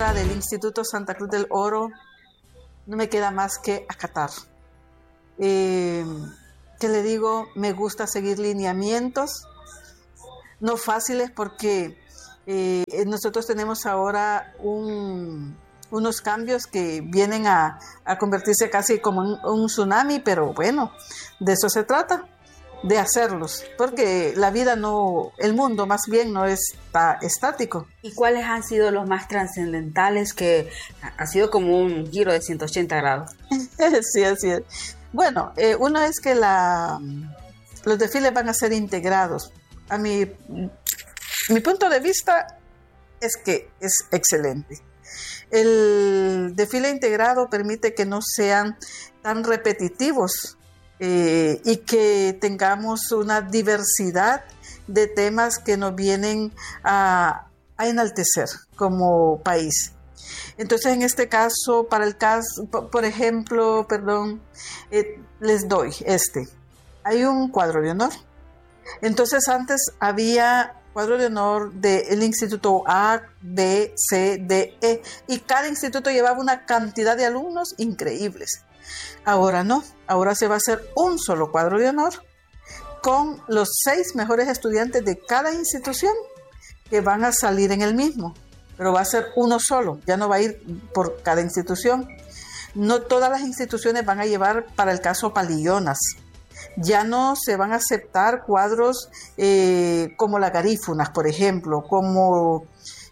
directora del Instituto Santa Cruz del Oro, no me queda más que acatar. ¿Qué le digo? Me gusta seguir lineamientos, no fáciles porque nosotros tenemos ahora unos cambios que vienen a convertirse casi como un tsunami, pero bueno, de eso se trata, de hacerlos, porque la vida no, el mundo más bien no está estático. ¿Y cuáles han sido los más trascendentales, que ha sido como un giro de 180 grados? Sí, así es. Bueno, uno es que los desfiles van a ser integrados. A mi punto de vista es que es excelente. El desfile integrado permite que no sean tan repetitivos y que tengamos una diversidad de temas que nos vienen a enaltecer como país. Entonces, en este caso, para el caso, por ejemplo, les doy hay un cuadro de honor. Entonces, antes había cuadro de honor del Instituto A, B, C, D, E, y cada instituto llevaba una cantidad de alumnos increíbles. Ahora no, ahora se va a hacer un solo cuadro de honor con los 6 mejores estudiantes de cada institución que van a salir en el mismo, pero va a ser uno solo, ya no va a ir por cada institución. No todas las instituciones van a llevar, para el caso, palillonas. Ya no se van a aceptar cuadros como las garífunas, por ejemplo, como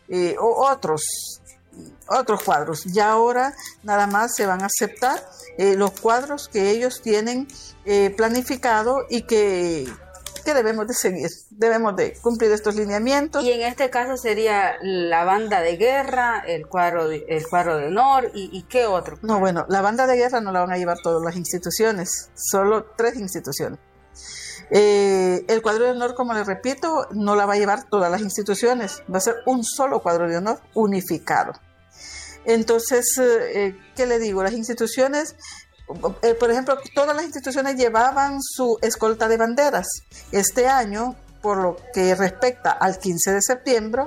otros cuadros. Ya ahora nada más se van a aceptar los cuadros que ellos tienen planificado y que debemos de seguir, debemos de cumplir estos lineamientos. Y en este caso sería la banda de guerra, el cuadro de honor, y ¿qué otro? No, bueno, la banda de guerra no la van a llevar todas las instituciones, solo 3 instituciones. El cuadro de honor, como les repito, no la va a llevar todas las instituciones, va a ser un solo cuadro de honor unificado. Entonces, ¿qué le digo? Las instituciones, por ejemplo, todas las instituciones llevaban su escolta de banderas. Este año, por lo que respecta al 15 de septiembre,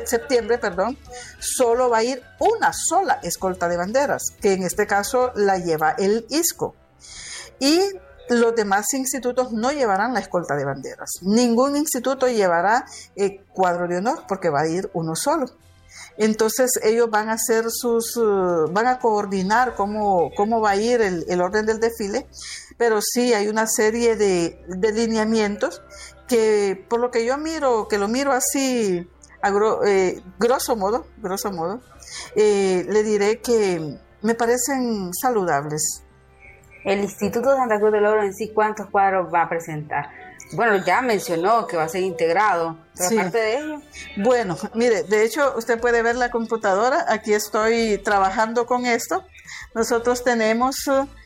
solo va a ir una sola escolta de banderas, que en este caso la lleva el ISCO. Y los demás institutos no llevarán la escolta de banderas. Ningún instituto llevará cuadro de honor porque va a ir uno solo. Entonces ellos van a hacer van a coordinar cómo va a ir el orden del desfile, pero sí hay una serie de lineamientos que, por lo que yo miro así a grosso modo, le diré que me parecen saludables. El Instituto Santa Cruz del Oro en sí, ¿cuántos cuadros va a presentar? Bueno, ya mencionó que va a ser integrado, pero sí. Aparte de ello. Bueno, mire, de hecho, usted puede ver la computadora, aquí estoy trabajando con esto. Nosotros tenemos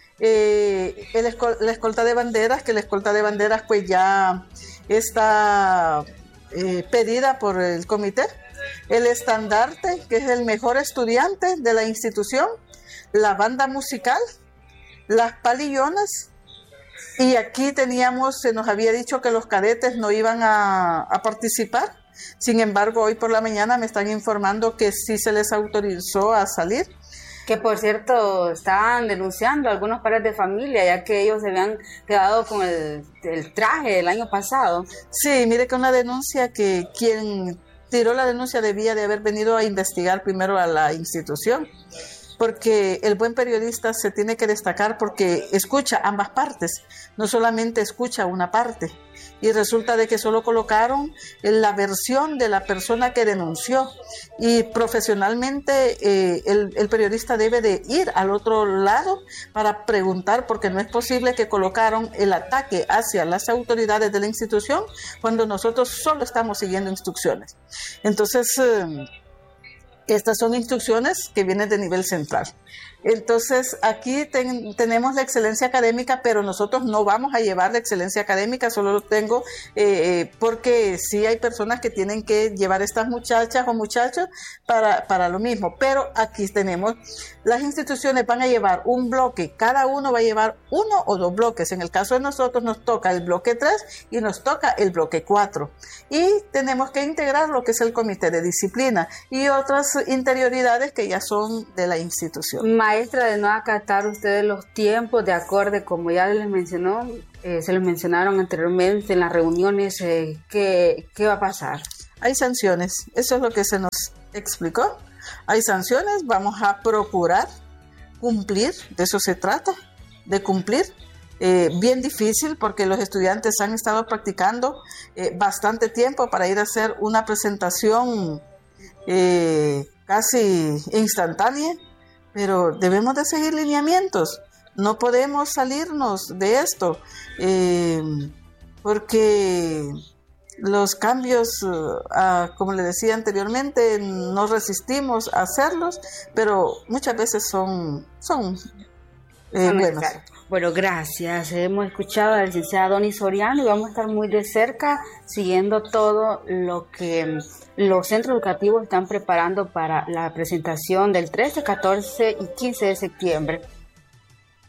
la escolta de banderas, que la escolta de banderas pues ya está pedida por el comité. El estandarte, que es el mejor estudiante de la institución, la banda musical, las palillonas. Y aquí se nos había dicho que los cadetes no iban a participar. Sin embargo, hoy por la mañana me están informando que sí se les autorizó a salir. Que por cierto, estaban denunciando a algunos padres de familia, ya que ellos se habían quedado con el traje del año pasado. Sí, mire que una denuncia que quien tiró la denuncia debía de haber venido a investigar primero a la institución. Porque el buen periodista se tiene que destacar porque escucha ambas partes, no solamente escucha una parte. Y resulta de que solo colocaron la versión de la persona que denunció. Y profesionalmente el periodista debe de ir al otro lado para preguntar, porque no es posible que colocaron el ataque hacia las autoridades de la institución cuando nosotros solo estamos siguiendo instrucciones. Entonces, estas son instrucciones que vienen de nivel central. Entonces, aquí tenemos la excelencia académica, pero nosotros no vamos a llevar la excelencia académica, solo lo tengo porque sí hay personas que tienen que llevar estas muchachas o muchachos para lo mismo. Pero aquí tenemos, las instituciones van a llevar un bloque, cada uno va a llevar 1 o 2 bloques. En el caso de nosotros nos toca el bloque 3 y nos toca el bloque 4. Y tenemos que integrar lo que es el comité de disciplina y otras interioridades que ya son de la institución. Maestra, de no acatar ustedes los tiempos de acorde, como ya les mencionó, se les mencionaron anteriormente en las reuniones, ¿qué va a pasar? Hay sanciones, eso es lo que se nos explicó. Hay sanciones, vamos a procurar cumplir, de eso se trata, de cumplir. Bien difícil porque los estudiantes han estado practicando bastante tiempo para ir a hacer una presentación casi instantánea, pero debemos de seguir lineamientos, no podemos salirnos de esto porque los cambios, como le decía anteriormente, no resistimos a hacerlos, pero muchas veces son buenos. Bueno, gracias. Hemos escuchado a la licenciada Doni Soriano y vamos a estar muy de cerca siguiendo todo lo que los centros educativos están preparando para la presentación del 13, 14 y 15 de septiembre.